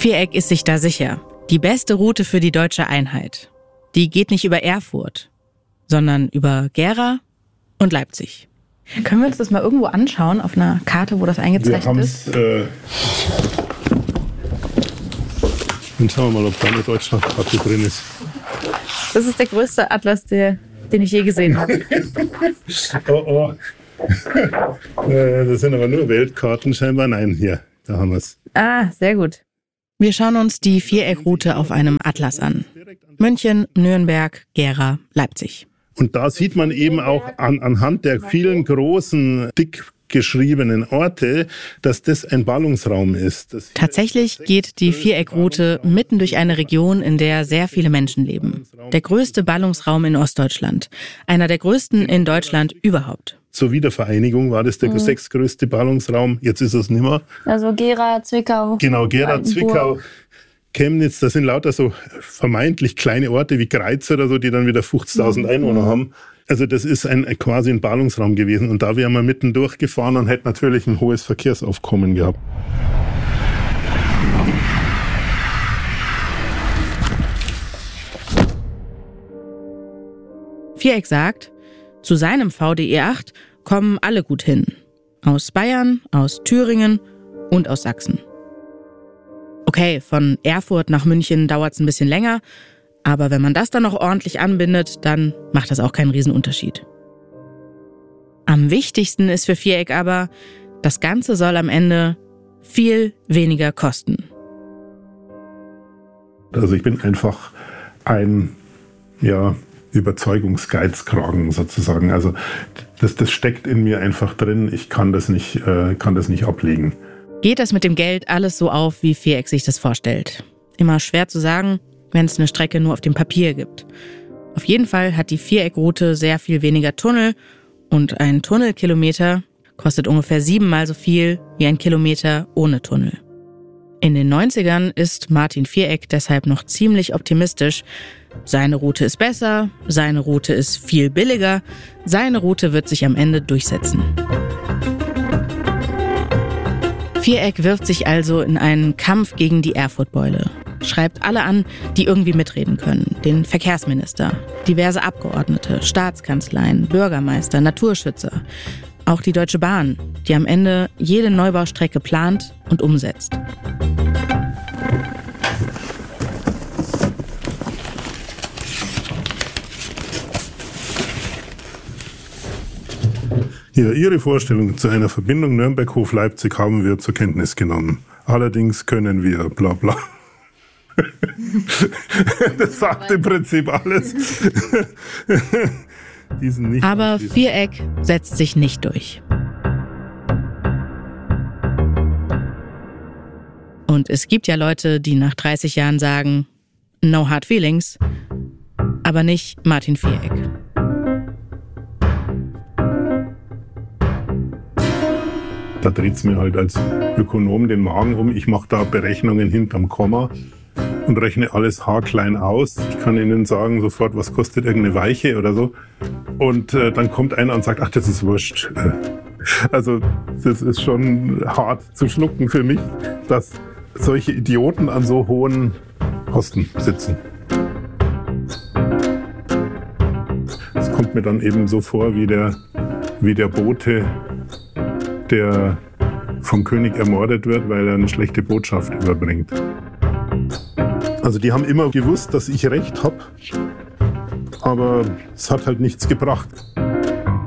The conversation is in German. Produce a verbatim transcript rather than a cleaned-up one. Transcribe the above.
Viereck ist sich da sicher. Die beste Route für die deutsche Einheit. Die geht nicht über Erfurt, sondern über Gera und Leipzig. Können wir uns das mal irgendwo anschauen, auf einer Karte, wo das eingezeichnet wir ist? Äh Dann schauen wir mal, ob da eine Deutschlandkarte drin ist. Das ist der größte Atlas, der, den ich je gesehen habe. oh, oh. Das sind aber nur Weltkarten scheinbar. Nein, hier, da haben wir es. Ah, sehr gut. Wir schauen uns die Viereckroute auf einem Atlas an. München, Nürnberg, Gera, Leipzig. Und da sieht man eben auch an, anhand der vielen großen, dick geschriebenen Orte, dass das ein Ballungsraum ist. Das Tatsächlich geht die Viereckroute mitten durch eine Region, in der sehr viele Menschen leben. Der größte Ballungsraum in Ostdeutschland. Einer der größten in Deutschland überhaupt. Zur Wiedervereinigung war das der mhm. sechstgrößte Ballungsraum. Jetzt ist es nicht mehr. Also Gera, Zwickau. Genau, Gera, Zwickau, Chemnitz. Das sind lauter so vermeintlich kleine Orte wie Greiz oder so, die dann wieder fünfzigtausend mhm. Einwohner haben. Also das ist ein, quasi ein Ballungsraum gewesen. Und da wären wir mitten durchgefahren und hätten natürlich ein hohes Verkehrsaufkommen gehabt. Viereck sagt, zu seinem V D E acht kommen alle gut hin. Aus Bayern, aus Thüringen und aus Sachsen. Okay, von Erfurt nach München dauert es ein bisschen länger, aber wenn man das dann noch ordentlich anbindet, dann macht das auch keinen Riesenunterschied. Am wichtigsten ist für Viereck aber, das Ganze soll am Ende viel weniger kosten. Also ich bin einfach ein, ja, Überzeugungsgeizkragen sozusagen. Also das, das steckt in mir einfach drin. Ich kann das nicht, äh, kann das nicht ablegen. Geht das mit dem Geld alles so auf, wie Viereck sich das vorstellt? Immer schwer zu sagen, wenn es eine Strecke nur auf dem Papier gibt. Auf jeden Fall hat die Viereckroute sehr viel weniger Tunnel und ein Tunnelkilometer kostet ungefähr siebenmal so viel wie ein Kilometer ohne Tunnel. In den neunzigern ist Martin Viereck deshalb noch ziemlich optimistisch. Seine Route ist besser, seine Route ist viel billiger, seine Route wird sich am Ende durchsetzen. Viereck wirft sich also in einen Kampf gegen die Erfurtbeule. Schreibt alle an, die irgendwie mitreden können. Den Verkehrsminister, diverse Abgeordnete, Staatskanzleien, Bürgermeister, Naturschützer. Auch die Deutsche Bahn, die am Ende jede Neubaustrecke plant und umsetzt. Ja, Ihre Vorstellung zu einer Verbindung Nürnberg-Hof-Leipzig haben wir zur Kenntnis genommen. Allerdings können wir bla bla. Das sagt im Prinzip alles. Nicht Aber Viereck setzt sich nicht durch. Und es gibt ja Leute, die nach dreißig Jahren sagen, no hard feelings, aber nicht Martin Viereck. Da dreht es mir halt als Ökonom den Magen um. Ich mache da Berechnungen hinterm Komma und rechne alles haarklein aus. Ich kann Ihnen sagen sofort, was kostet irgendeine Weiche oder so. Und äh, dann kommt einer und sagt, ach, das ist wurscht. Also das ist schon hart zu schlucken für mich, dass solche Idioten an so hohen Posten sitzen. Es kommt mir dann eben so vor wie der, wie der Bote, der vom König ermordet wird, weil er eine schlechte Botschaft überbringt. Also die haben immer gewusst, dass ich recht habe, aber es hat halt nichts gebracht.